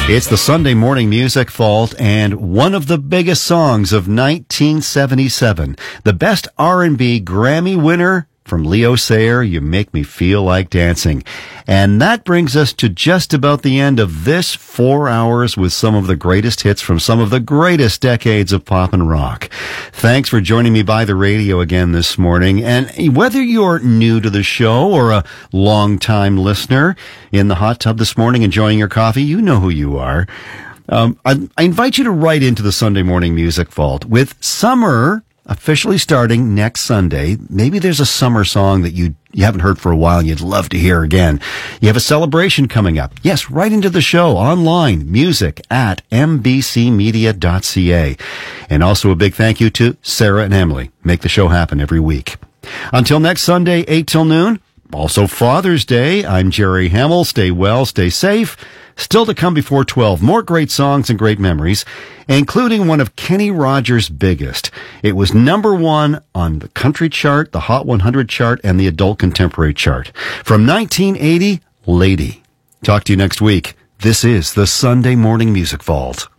It's the Sunday Morning Music Vault and one of the biggest songs of 1977. The Best R&B Grammy winner from Leo Sayer, You Make Me Feel Like Dancing. And that brings us to just about the end of this 4 hours with some of the greatest hits from some of the greatest decades of pop and rock. Thanks for joining me by the radio again this morning. And whether you're new to the show or a long-time listener in the hot tub this morning enjoying your coffee, you know who you are. I invite you to write into the Sunday Morning Music Vault. With summer officially starting next Sunday, maybe there's a summer song that you haven't heard for a while and you'd love to hear again. You have a celebration coming up. Yes, right into the show online, music@mbcmedia.ca. And also a big thank you to Sarah and Emily. Make the show happen every week. Until next Sunday, 8 till noon. Also Father's Day. I'm Jerry Hamill. Stay well, stay safe. Still to come before 12, more great songs and great memories, including one of Kenny Rogers' biggest. It was #1 on the country chart, the Hot 100 chart, and the adult contemporary chart. From 1980, Lady. Talk to you next week. This is the Sunday Morning Music Vault.